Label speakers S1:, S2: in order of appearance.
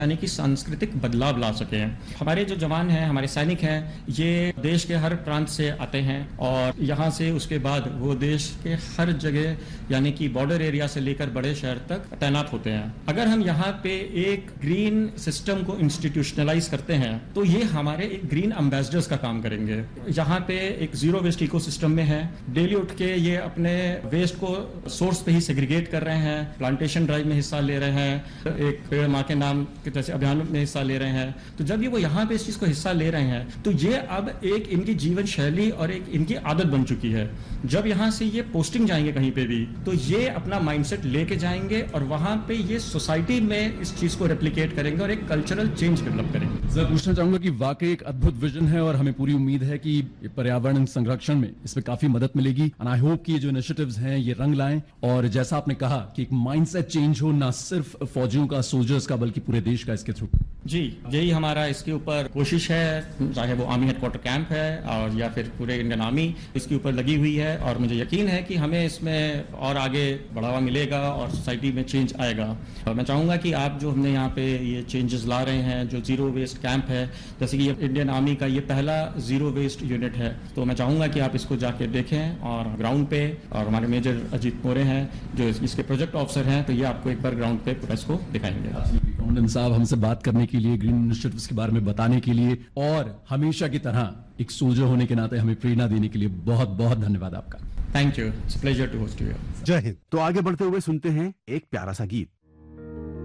S1: यानी कि सांस्कृतिक बदलाव ला सके। हमारे जो जवान हैं, हमारे सैनिक हैं, ये देश के हर प्रांत से आते हैं और यहाँ से उसके बाद वो देश के हर जगह यानी कि बॉर्डर एरिया से लेकर बड़े शहर तक तैनात होते हैं। अगर हम यहाँ पे एक ग्रीन सिस्टम को इंस्टीट्यूशनलाइज करते हैं तो ये हमारे एक ग्रीन एम्बेसडर्स का काम करेंगे। यहाँ पे एक जीरो वेस्ट इकोसिस्टम में है, डेली उठ के ये अपने वेस्ट को सोर्स पे ही सेग्रीगेट कर रहे हैं, प्लांटेशन ड्राइव में हिस्सा ले रहे हैं, एक पेड़ माँ के नाम जैसे अभियान में हिस्सा ले रहे हैं। तो जब ये वो यहाँ पे इस चीज को हिस्सा ले रहे हैं तो ये अब एक इनकी जीवन शैली और एक इनकी आदत बन चुकी है। जब यहाँ से ये पोस्टिंग जाएंगे कहीं पे भी तो ये अपना माइंडसेट लेके जाएंगे और वहां पे ये सोसाइटी में इस चीज को रेप्लिकेट करेंगे और एक कल्चरल चेंज डेवलप करेंगे।
S2: सर, पूछना चाहूंगा कि वाकई एक अद्भुत विजन है और हमें पूरी उम्मीद है कि पर्यावरण संरक्षण में इसमें काफी मदद मिलेगी। एंड आई होप कि ये जो इनिशिएटिव्स हैं ये रंग लाएं और जैसा आपने कहा कि एक माइंडसेट चेंज हो, ना सिर्फ फौजियों का, सोल्जर्स का, बल्कि पूरे देश का इसके थ्रू।
S1: जी, यही हमारा इसके ऊपर कोशिश है, चाहे वो आर्मी हेडक्वार्टर कैंप है और या फिर पूरे इंडियन आर्मी इसके ऊपर लगी हुई है और मुझे यकीन है कि हमें इसमें और आगे बढ़ावा मिलेगा और सोसाइटी में चेंज आएगा। और मैं चाहूंगा कि आप जो हमने यहाँ पे ये चेंजेस ला रहे हैं, जो जीरो वेस्ट कैंप है, जैसे कि ये इंडियन आर्मी का ये पहला जीरो वेस्ट यूनिट है, तो मैं चाहूंगा कि आप इसको जाके देखें और ग्राउंड पे, और हमारे मेजर अजीत मोरे हैं जो इसके प्रोजेक्ट ऑफिसर हैं, तो ये आपको एक बार ग्राउंड पे पूरा इसको दिखाएंगे।
S2: कमांडेंट साहब, हमसे बात करने के लिए, ग्रीन इनिशिएटिव्स के बारे में बताने के लिए और हमेशा की तरह एक सोल्जर होने के नाते हमें प्रेरणा देने के लिए बहुत बहुत धन्यवाद आपका।
S1: Thank you, it's pleasure to host you.
S3: जय हिंद। तो आगे बढ़ते हुए सुनते हैं एक प्यारा सा गीत।